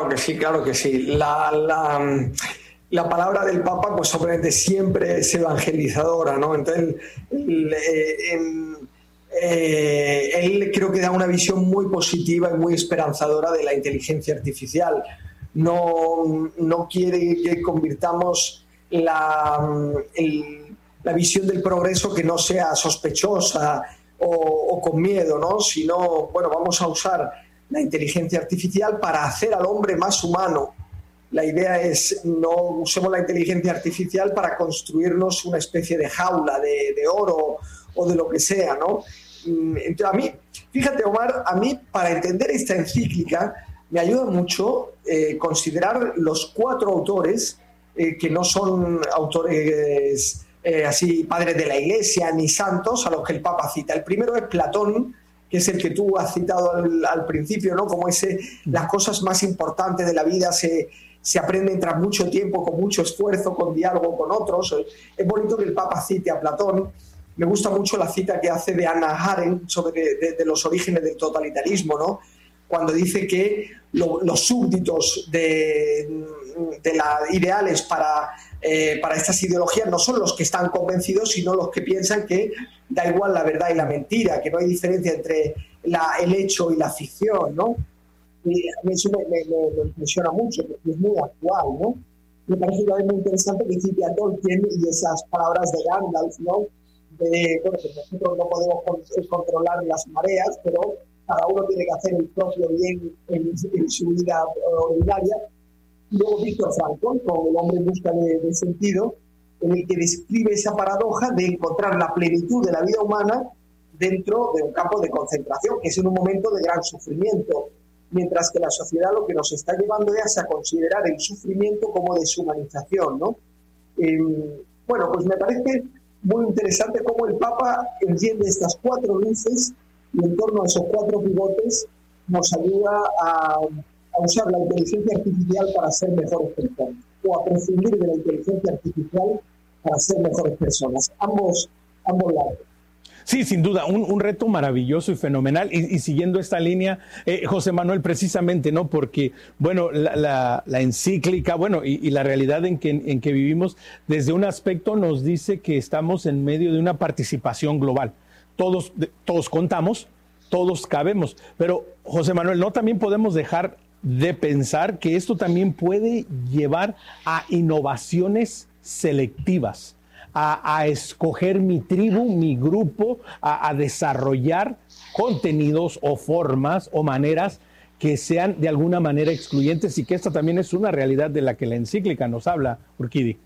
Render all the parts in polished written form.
Claro que sí, claro que sí. La palabra del Papa, pues obviamente siempre es evangelizadora, ¿no? Entonces, él creo que da una visión muy positiva y muy esperanzadora de la inteligencia artificial. No quiere que convirtamos la visión del progreso que no sea sospechosa o con miedo, ¿no? Sino, bueno, vamos a usar la inteligencia artificial para hacer al hombre más humano. La idea es no usemos la inteligencia artificial para construirnos una especie de jaula de oro o de lo que sea, ¿no? Entonces, a mí, fíjate, Omar, a mí para entender esta encíclica me ayuda mucho considerar los 4 autores que no son autores así padres de la Iglesia ni santos a los que el Papa cita. El primero es Platón, que es el que tú has citado al principio, ¿no? Como las cosas más importantes de la vida se aprenden tras mucho tiempo, con mucho esfuerzo, con diálogo con otros. Es bonito que el Papa cite a Platón. Me gusta mucho la cita que hace de Hannah Arendt sobre de los orígenes del totalitarismo, ¿no? Cuando dice que los súbditos de las ideales para estas ideologías no son los que están convencidos, sino los que piensan que da igual la verdad y la mentira, que no hay diferencia entre el hecho y la ficción, ¿no? Y a mí eso me impresiona mucho, porque es muy actual, ¿no? Me parece también muy interesante que cite a Tolkien y esas palabras de Gandalf, ¿no? Bueno, que nosotros no podemos controlar las mareas, pero cada uno tiene que hacer el propio bien en su vida ordinaria. Y luego Víctor Frankl, con El hombre en busca de sentido, en el que describe esa paradoja de encontrar la plenitud de la vida humana dentro de un campo de concentración, que es en un momento de gran sufrimiento, mientras que la sociedad lo que nos está llevando es a considerar el sufrimiento como deshumanización, ¿no? Bueno, pues me parece muy interesante cómo el Papa enciende estas 4 luces y en torno a esos 4 pivotes nos ayuda a usar la inteligencia artificial para ser mejores personas, o a prescindir de la inteligencia artificial para ser mejores personas. Ambos lados. Sí, sin duda, un reto maravilloso y fenomenal. Y siguiendo esta línea, José Manuel, precisamente, ¿no? Porque, bueno, la encíclica, bueno, y la realidad en que vivimos, desde un aspecto nos dice que estamos en medio de una participación global. Todos contamos, todos cabemos. Pero, José Manuel, ¿no también podemos dejar de pensar que esto también puede llevar a innovaciones selectivas? A escoger mi tribu, mi grupo, a desarrollar contenidos o formas o maneras que sean de alguna manera excluyentes, y que esta también es una realidad de la que la encíclica nos habla, Urquidi.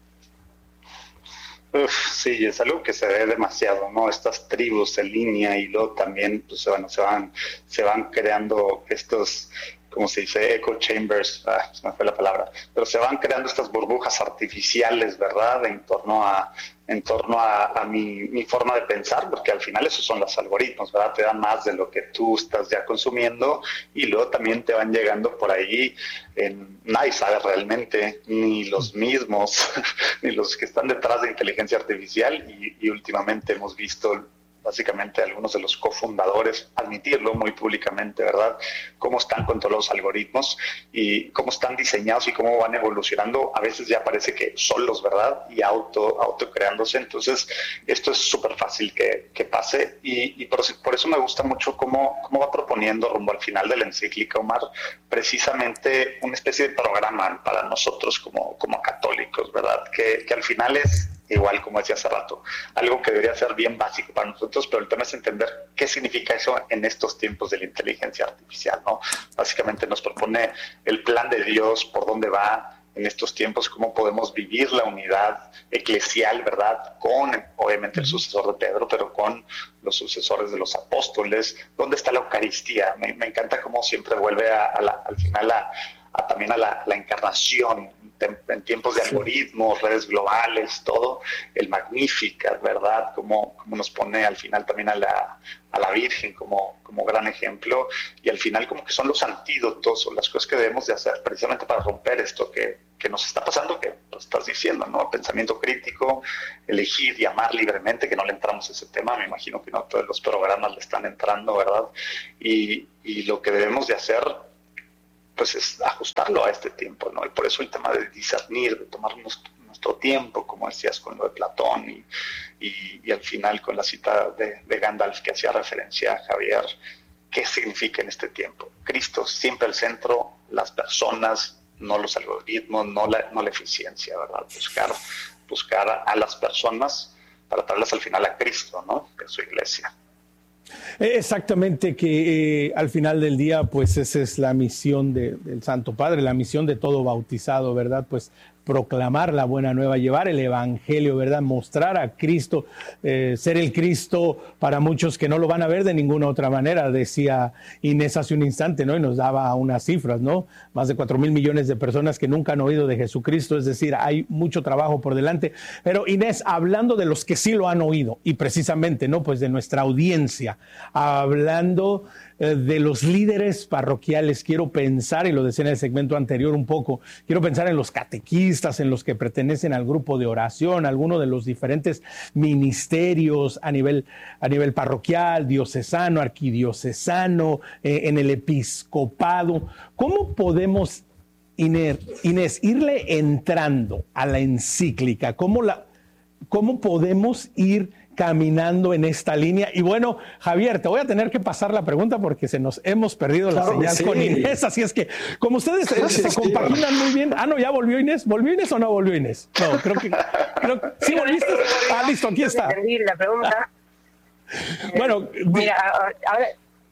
Sí, es algo que se ve demasiado, ¿no? Estas tribus en línea, y luego también pues, se van creando estos, como se dice, echo chambers, se me fue la palabra, pero se van creando estas burbujas artificiales, ¿verdad? En torno a mi forma de pensar, porque al final esos son los algoritmos, ¿verdad? Te dan más de lo que tú estás ya consumiendo, y luego también te van llegando por ahí, nadie sabe realmente, ni los mismos, ni los que están detrás de inteligencia artificial, y últimamente hemos visto básicamente algunos de los cofundadores admitirlo muy públicamente, ¿verdad? Cómo están con todos los algoritmos y cómo están diseñados y cómo van evolucionando. A veces ya parece que solos, ¿verdad? Y auto creándose. Entonces, esto es súper fácil que pase, y por eso me gusta mucho cómo va proponiendo rumbo al final de la encíclica, Omar, precisamente una especie de programa para nosotros como católicos, ¿verdad? Que al final es, igual como decía hace rato, algo que debería ser bien básico para nosotros, pero el tema es entender qué significa eso en estos tiempos de la inteligencia artificial, ¿no? Básicamente nos propone el plan de Dios, por dónde va en estos tiempos, cómo podemos vivir la unidad eclesial, ¿verdad? Con, obviamente, el sucesor de Pedro, pero con los sucesores de los apóstoles. ¿Dónde está la Eucaristía? Me encanta cómo siempre vuelve al final también a la encarnación, en tiempos de algoritmos, redes globales, todo, el Magnificat, ¿verdad? Como nos pone al final también a la Virgen como gran ejemplo, y al final como que son los antídotos o las cosas que debemos de hacer precisamente para romper esto que nos está pasando, que lo estás diciendo, ¿no? Pensamiento crítico, elegir y amar libremente, que no le entramos a ese tema, me imagino que no todos los programas le están entrando, ¿verdad? Y lo que debemos de hacer pues es ajustarlo a este tiempo, ¿no? Y por eso el tema de discernir, de tomarnos nuestro tiempo, como decías con lo de Platón y al final con la cita de Gandalf que hacía referencia a Javier, ¿qué significa en este tiempo? Cristo siempre al centro, las personas, no los algoritmos, no la eficiencia, ¿verdad? Buscar a las personas para traerlas al final a Cristo, ¿no? Que es su iglesia. Exactamente, que al final del día, pues esa es la misión del Santo Padre, la misión de todo bautizado, ¿verdad? Pues proclamar la buena nueva, llevar el evangelio, ¿verdad? Mostrar a Cristo, ser el Cristo para muchos que no lo van a ver de ninguna otra manera, decía Inés hace un instante, ¿no? Y nos daba unas cifras, ¿no? Más de 4,000 millones de personas que nunca han oído de Jesucristo, es decir, hay mucho trabajo por delante. Pero Inés, hablando de los que sí lo han oído, y precisamente, ¿no? Pues de nuestra audiencia, hablando de los líderes parroquiales, quiero pensar, y lo decía en el segmento anterior un poco, quiero pensar en los catequistas, en los que pertenecen al grupo de oración, alguno de los diferentes ministerios a nivel parroquial, diocesano, arquidiocesano, en el episcopado. ¿Cómo podemos, Inés, irle entrando a la encíclica? ¿Cómo podemos ir caminando en esta línea? Y bueno, Javier, te voy a tener que pasar la pregunta porque hemos perdido la señal con Inés, así es que como ustedes se compaginan muy bien. No, ya volvió Inés. ¿Volvió Inés o no volvió Inés? No, creo que sí volviste. Listo, aquí está. Entendí la pregunta. Bueno, mira, ahora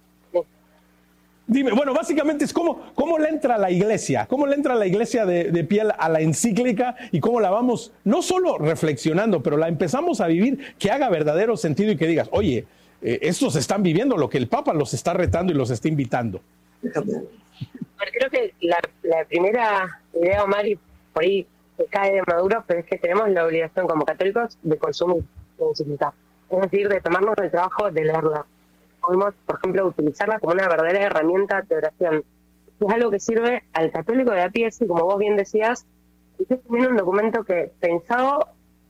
dime, bueno, básicamente es cómo le entra la iglesia, de pie a la encíclica y cómo la vamos, no solo reflexionando, pero la empezamos a vivir, que haga verdadero sentido y que digas, oye, estos están viviendo lo que el Papa los está retando y los está invitando. Creo que la primera idea, Omar, y por ahí se cae de maduro, pero es que tenemos la obligación como católicos de consumir la encíclica, es decir, de tomarnos el trabajo de leerla. Podemos, por ejemplo, utilizarla como una verdadera herramienta de oración. Es algo que sirve al católico de a pie, así como vos bien decías, y es también un documento que, pensado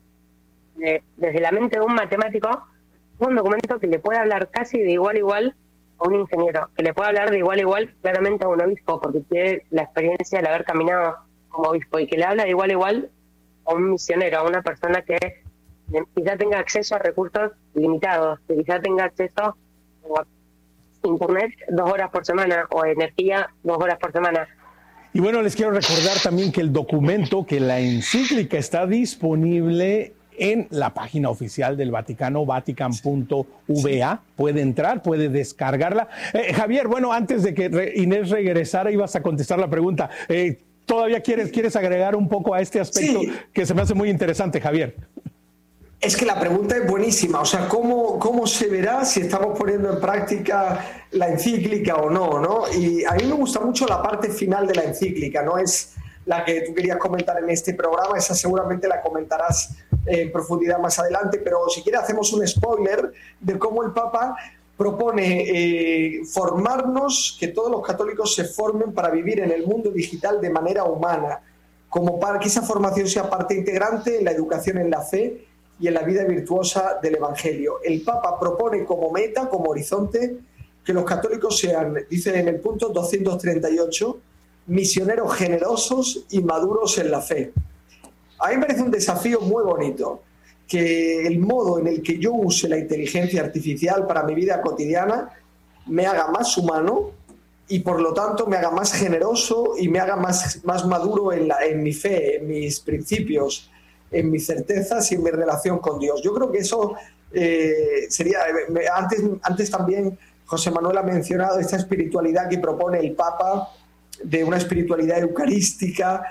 desde la mente de un matemático, es un documento que le puede hablar casi de igual a igual a un ingeniero, que le puede hablar de igual a igual claramente a un obispo, porque tiene la experiencia de haber caminado como obispo, y que le habla de igual a igual a un misionero, a una persona que quizá tenga acceso a recursos limitados, que quizá tenga acceso a internet 2 horas por semana o energía 2 horas por semana. Y bueno, les quiero recordar también que el documento, que la encíclica está disponible en la página oficial del Vaticano, vatican.va. Puede entrar, puede descargarla. Javier, bueno, antes de que Inés regresara, ibas a contestar la pregunta. ¿Todavía quieres agregar un poco a este aspecto que se me hace muy interesante, Javier? Es que la pregunta es buenísima, o sea, ¿cómo se verá si estamos poniendo en práctica la encíclica o no, ¿no? Y a mí me gusta mucho la parte final de la encíclica, no es la que tú querías comentar en este programa, esa seguramente la comentarás en profundidad más adelante, pero si quieres hacemos un spoiler de cómo el Papa propone formarnos, que todos los católicos se formen para vivir en el mundo digital de manera humana, como para que esa formación sea parte integrante en la educación en la fe y en la vida virtuosa del Evangelio. El Papa propone como meta, como horizonte, que los católicos sean, dice en el punto 238, misioneros generosos y maduros en la fe. A mí me parece un desafío muy bonito, que el modo en el que yo use la inteligencia artificial para mi vida cotidiana me haga más humano y por lo tanto me haga más generoso y me haga más maduro en mi fe, en mis principios, en mis certezas y en mi relación con Dios. Yo creo que eso sería... Antes también José Manuel ha mencionado esta espiritualidad que propone el Papa, de una espiritualidad eucarística,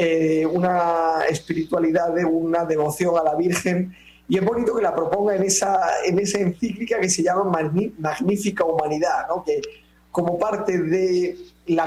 una espiritualidad de una devoción a la Virgen, y es bonito que la proponga en esa encíclica que se llama Magnífica Humanidad, ¿no? Que como parte de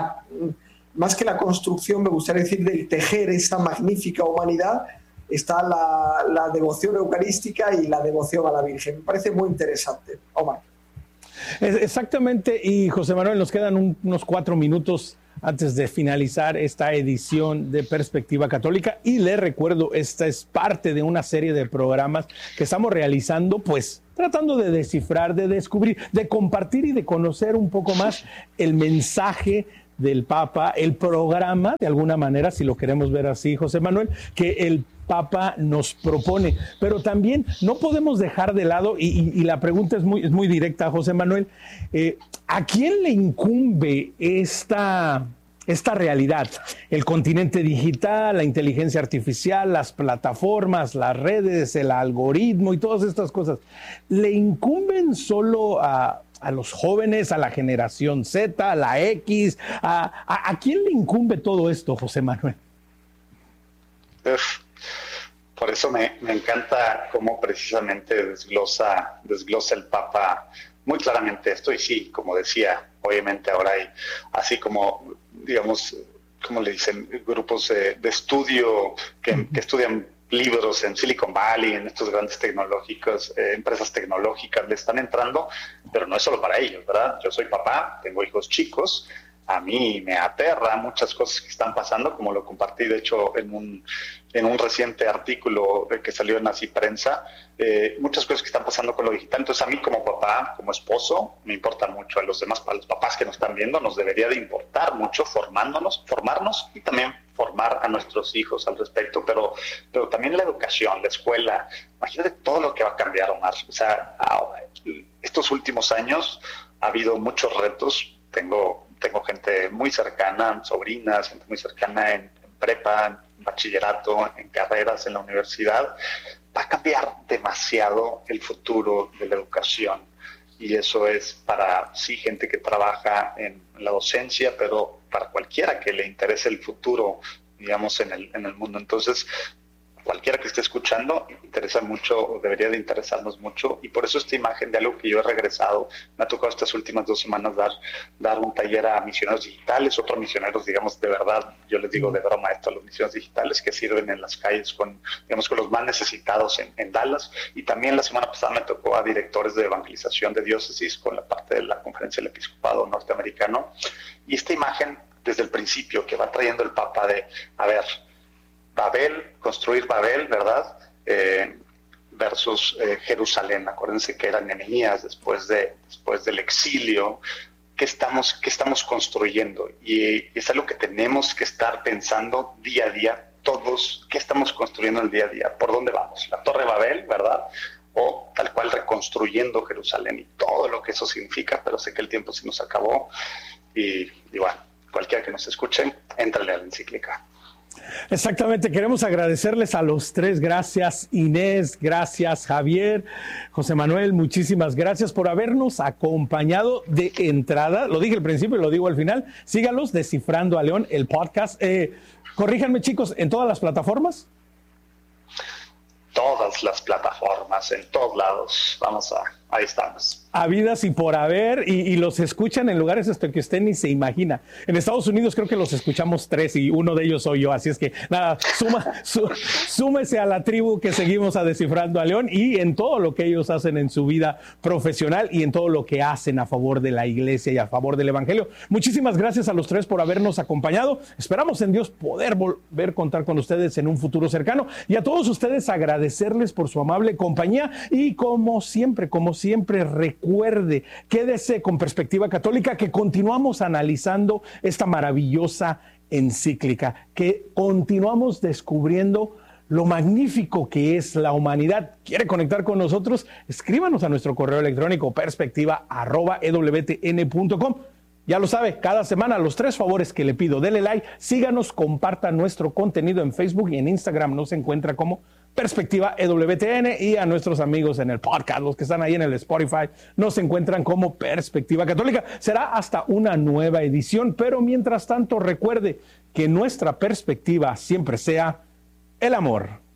más que la construcción, me gustaría decir, del tejer esa magnífica humanidad, está la devoción eucarística y la devoción a la Virgen. Me parece muy interesante. Omar. Exactamente, y José Manuel, nos quedan unos 4 minutos antes de finalizar esta edición de Perspectiva Católica, y le recuerdo, esta es parte de una serie de programas que estamos realizando, pues tratando de descifrar, de descubrir, de compartir y de conocer un poco más el mensaje del Papa, el programa, de alguna manera, si lo queremos ver así, José Manuel, que el Papa nos propone. Pero también no podemos dejar de lado, y la pregunta es muy directa, José Manuel, ¿a quién le incumbe esta realidad? El continente digital, la inteligencia artificial, las plataformas, las redes, el algoritmo y todas estas cosas, ¿le incumben solo a los jóvenes, a la generación Z, a la X? ¿A quién le incumbe todo esto, José Manuel? Por eso me encanta cómo precisamente desglosa el Papa muy claramente esto. Y sí, como decía, obviamente ahora hay, así como, digamos, como le dicen, grupos de estudio que estudian libros en Silicon Valley, en estos grandes tecnológicos, empresas tecnológicas, le están entrando, pero no es solo para ellos, ¿verdad? Yo soy papá, tengo hijos chicos, a mí me aterra muchas cosas que están pasando, como lo compartí, de hecho, en un reciente artículo que salió en Así Prensa, muchas cosas que están pasando con lo digital. Entonces, a mí como papá, como esposo, me importa mucho. A los demás, a los papás que nos están viendo, nos debería de importar mucho formarnos y también formar a nuestros hijos al respecto, pero también la educación, la escuela. Imagínate todo lo que va a cambiar, Omar. O sea, estos últimos años ha habido muchos retos. Tengo gente muy cercana, sobrinas, gente muy cercana en prepa, en bachillerato, en carreras en la universidad. Va a cambiar demasiado el futuro de la educación, y eso es para, sí, gente que trabaja en la docencia, pero para cualquiera que le interese el futuro, digamos, en el mundo. Entonces, cualquiera que esté escuchando, interesa mucho, o debería de interesarnos mucho, y por eso esta imagen de algo que yo he regresado, me ha tocado estas últimas 2 semanas dar un taller a misioneros digitales, otros misioneros, digamos, de verdad, yo les digo de broma esto, a los misioneros digitales que sirven en las calles con los más necesitados en Dallas, y también la semana pasada me tocó a directores de evangelización de diócesis con la parte de la Conferencia del Episcopado Norteamericano, y esta imagen desde el principio que va trayendo el Papa de, a ver, Babel, construir Babel, ¿verdad? Versus Jerusalén. Acuérdense que eran enemías después del exilio. ¿Qué estamos construyendo? Y es algo que tenemos que estar pensando día a día, todos, ¿qué estamos construyendo el día a día? ¿Por dónde vamos? La Torre Babel, ¿verdad? O tal cual reconstruyendo Jerusalén y todo lo que eso significa, pero sé que el tiempo se nos acabó. Y bueno, cualquiera que nos escuche, éntrale a la encíclica. Exactamente, queremos agradecerles a los tres. Gracias Inés, gracias Javier, José Manuel, muchísimas gracias por habernos acompañado de entrada. Lo dije al principio y lo digo al final. Sígalos, Descifrando a León, el podcast. Corríjanme, chicos, ¿en todas las plataformas? Todas las plataformas, en todos lados. Ahí estamos. Habidas y por haber, y los escuchan en lugares hasta que usted ni se imagina. En Estados Unidos creo que los escuchamos 3 y uno de ellos soy yo, así es que nada, súmese a la tribu que seguimos a Descifrando a León, y en todo lo que ellos hacen en su vida profesional y en todo lo que hacen a favor de la iglesia y a favor del evangelio. Muchísimas gracias a los tres por habernos acompañado. Esperamos en Dios poder volver a contar con ustedes en un futuro cercano, y a todos ustedes agradecerles por su amable compañía, y como siempre, recuerde, quédese con Perspectiva Católica, que continuamos analizando esta maravillosa encíclica, que continuamos descubriendo lo magnífico que es la humanidad. ¿Quiere conectar con nosotros? Escríbanos a nuestro correo electrónico perspectiva@ewtn.com. Ya lo sabe, cada semana los 3 favores que le pido: dele like, síganos, compartan nuestro contenido en Facebook y en Instagram. Nos encuentra como Perspectiva EWTN, y a nuestros amigos en el podcast, los que están ahí en el Spotify, nos encuentran como Perspectiva Católica. Será hasta una nueva edición, pero mientras tanto recuerde que nuestra perspectiva siempre sea el amor.